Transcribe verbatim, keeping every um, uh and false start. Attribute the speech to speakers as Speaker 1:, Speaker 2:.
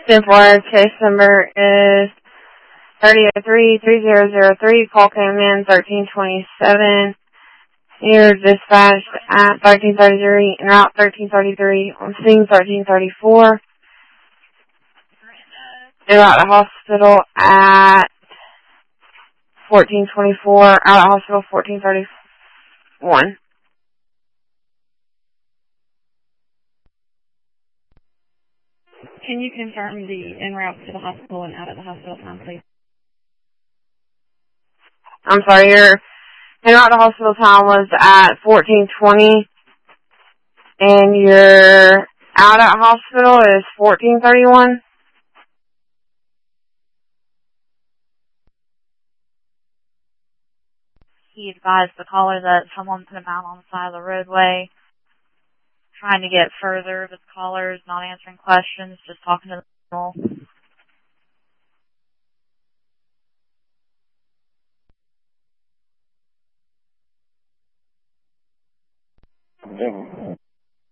Speaker 1: ten four, case number is thirty oh three, three zero zero three, call came in thirteen twenty-seven. You're dispatched at thirteen thirty-three, en route thirteen thirty-three, on scene thirteen thirty-four. En route to hospital at fourteen twenty-four, out of hospital fourteen thirty-one.
Speaker 2: Can you confirm the en route to the hospital and out of the hospital time, please?
Speaker 1: I'm sorry, your en route to hospital time was at fourteen twenty, and your out at hospital is fourteen thirty-one.
Speaker 3: He advised the caller that someone put him out on the side of the roadway, trying to get further. The caller is not answering questions, just talking to the people.